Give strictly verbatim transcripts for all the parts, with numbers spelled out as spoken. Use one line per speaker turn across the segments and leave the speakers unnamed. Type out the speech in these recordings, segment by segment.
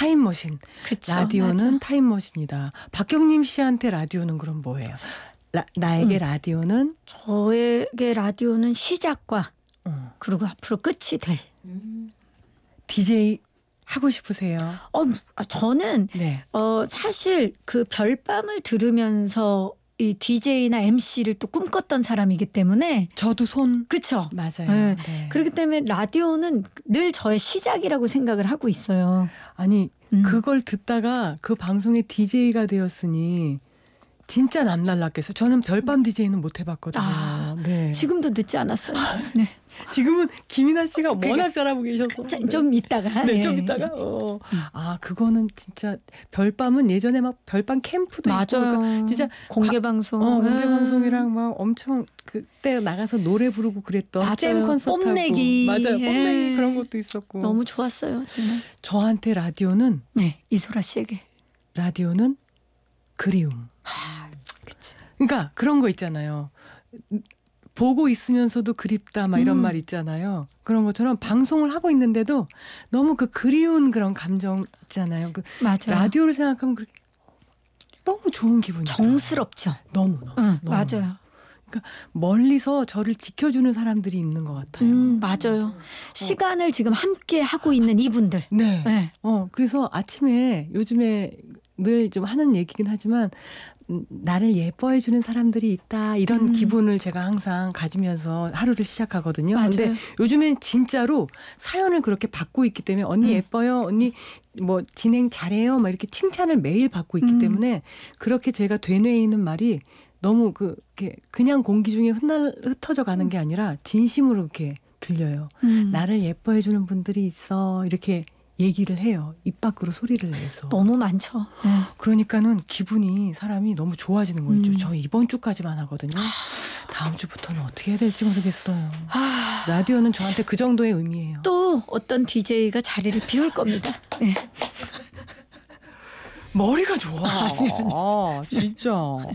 타임머신.
그쵸,
라디오는
맞아.
타임머신이다. 박경림 씨한테 라디오는 그럼 뭐예요? 라, 나에게
음.
라디오는?
저에게 라디오는 시작과
어.
그리고 앞으로 끝이 될.
디제이 하고 싶으세요?
어, 저는
네.
어, 사실 그 별밤을 들으면서 이 디제이나 엠씨를 또 꿈꿨던 사람이기 때문에
저도 손.
그쵸?
맞아요.
네.
네.
그렇기 때문에 라디오는 늘 저의 시작이라고 생각을 하고 있어요.
아니
음.
그걸 듣다가 그 방송의 디제이가 되었으니 진짜 남날랐겠어요. 저는 별밤 디제이는 못 해봤거든요.
아,
네.
지금도 늦지 않았어요. 네.
지금은 김이나 씨가
그게-
워낙 잘하고 계셔서.
좀, 좀 이따가.
네,
예.
좀 이따가. 어. 아, 그거는 진짜 별밤은 예전에 막 별밤 캠프도
맞아요.
있고 그러니까 진짜
공개 방송.
어, 공개
음.
방송이랑 막 엄청 그때 나가서 노래 부르고 그랬던
맞아요.
잼 콘서트
뽐내기.
하고. 맞아요. 뽐내기
예.
그런 것도 있었고.
너무 좋았어요, 정말.
저한테 라디오는
네, 이소라 씨에게.
라디오는 그리움.
그치.
그러니까 그런 거 있잖아요. 보고 있으면서도 그립다 막 이런
음.
말 있잖아요. 그런 것처럼 방송을 하고 있는데도 너무 그 그리운 그런 감정 있잖아요. 그
맞아요.
라디오를 생각하면 그렇게 너무 좋은 기분이
정스럽죠.
너무 너무,
응,
너무.
맞아요.
멀리서 저를 지켜주는 사람들이 있는 것 같아요.
음, 맞아요. 시간을 지금 함께 하고 있는 이분들.
네.
네.
어 그래서 아침에 요즘에 늘 좀 하는 얘기긴 하지만 음, 나를 예뻐해 주는 사람들이 있다 이런
음.
기분을 제가 항상 가지면서 하루를 시작하거든요.
맞아요.
근데 요즘엔 진짜로 사연을 그렇게 받고 있기 때문에 언니
음.
예뻐요, 언니 뭐 진행 잘해요, 막 이렇게 칭찬을 매일 받고 있기
음.
때문에 그렇게 제가 되뇌 있는 말이 너무 그 이렇게 그냥 공기 중에 흩날 흩어져 가는 게 아니라 진심으로 이렇게 들려요.
음.
나를 예뻐해 주는 분들이 있어 이렇게 얘기를 해요. 입 밖으로 소리를 내서.
너무 많죠. 네.
그러니까는 기분이 사람이 너무 좋아지는 거죠.
음.
저 이번 주까지만 하거든요. 다음 주부터는 어떻게 해야 될지 모르겠어요.
아,
라디오는 저한테 그 정도의 의미예요.
또 어떤 디제이가 자리를 비울 겁니다. 네.
머리가 좋아. 아, 진짜.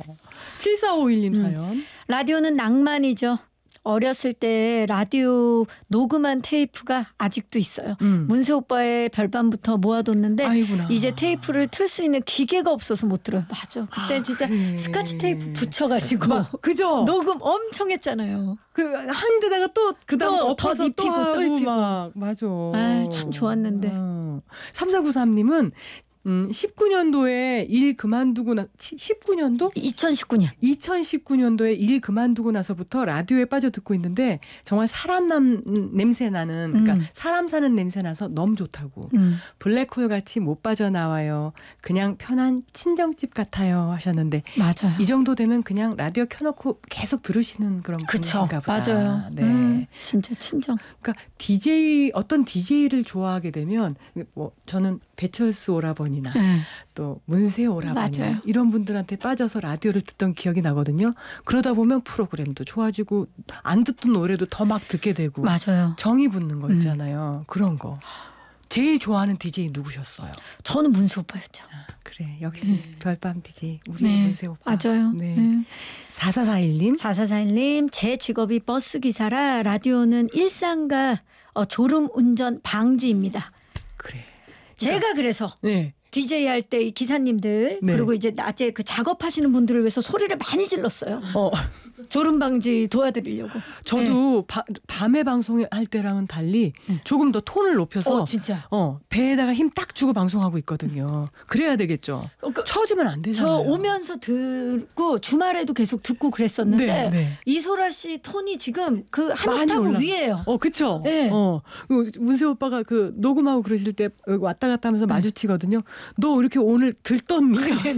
칠사오일 님
음.
사연.
라디오는 낭만이죠. 어렸을 때 라디오 녹음한 테이프가 아직도 있어요.
음.
문세 오빠의 별밤부터 모아뒀는데
아이구나.
이제 테이프를 틀 수 있는 기계가 없어서 못 들어요. 맞아. 그때
아,
진짜
그래.
스카치 테이프 붙여가지고
막, 그죠?
녹음 엄청 했잖아요.
그 한 데다가 또 그다음
또
엎어서
덧 입히고
또
또
하고
입히고.
막 맞아.
아, 참 좋았는데.
어. 삼사구삼 님은 음, 십구 년도에 일 그만두고 나 십구 년도?
이천십구 년.
이천십구 년도에 일 그만두고 나서부터 라디오에 빠져 듣고 있는데 정말 사람 남 냄새 나는 그러니까
음.
사람 사는 냄새 나서 너무 좋다고.
음.
블랙홀 같이 못 빠져나와요. 그냥 편한 친정집 같아요 하셨는데
맞아요.
이 정도 되면 그냥 라디오 켜놓고 계속 들으시는 그런
그쵸.
분이신가 보다.
맞아요.
네.
음, 진짜 친정.
그러니까 디제이 어떤 디제이를 좋아하게 되면 뭐 저는 배철수 오라버니나
네.
또 문세 오라버니
맞아요.
이런 분들한테 빠져서 라디오를 듣던 기억이 나거든요. 그러다 보면 프로그램도 좋아지고 안 듣던 노래도 더 막 듣게 되고
맞아요.
정이 붙는 거 있잖아요. 그런 거. 제일 좋아하는 디제이 누구셨어요?
저는 문세 오빠였죠.
아, 그래 역시 별밤 디제이 우리
네.
문세 오빠.
맞아요.
네.
네.
사사사일 님.
사사사일 님, 제 직업이 버스 기사라 라디오는 일상과 어, 졸음 운전 방지입니다.
그래.
제가 그래서
네.
디제이 할 때 이 기사님들
네.
그리고 이제 낮에 그 작업하시는 분들을 위해서 소리를 많이 질렀어요.
어.
졸음 방지 도와드리려고.
저도 바, 밤에 방송할 때랑은 달리 조금 더 톤을 높여서
어, 진짜.
어, 배에다가 힘 딱 주고 방송하고 있거든요. 그래야 되겠죠.
어, 그,
처지면 안
저
되잖아요.
오면서 듣고 주말에도 계속 듣고 그랬었는데
네, 네.
이소라 씨 톤이 지금 그 한
많이
옥타브
올라-
위에요.
어, 그쵸.
네.
어, 그 문세 오빠가 그 녹음하고 그러실 때 왔다 갔다 하면서 마주치거든요. 너 이렇게 오늘 들떴니?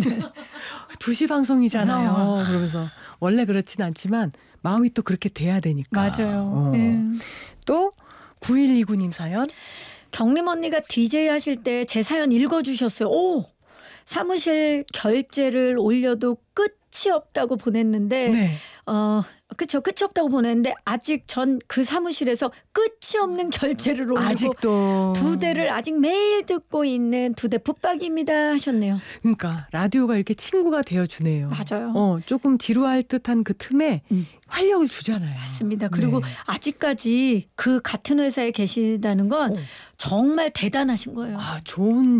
두 시 방송이잖아요.
어.
그러면서 원래 그렇진 않지만 마음이 또 그렇게 돼야 되니까.
맞아요.
어.
네.
또 구일이구 님 사연.
경림 언니가 디제이 하실 때 제 사연 읽어주셨어요. 오! 사무실 결제를 올려도 끝이 없다고 보냈는데
네.
어 그쵸 끝이 없다고 보냈는데 아직 전 그 사무실에서 끝이 없는 결제를 올리고
아직도
두 대를 아직 매일 듣고 있는 두 대 붙박이입니다 하셨네요.
그러니까 라디오가 이렇게 친구가 되어 주네요.
맞아요.
어, 조금 지루할 듯한 그 틈에
음.
활력을 주잖아요.
맞습니다. 그리고
네.
아직까지 그 같은 회사에 계시다는 건
어.
정말 대단하신 거예요.
아, 좋은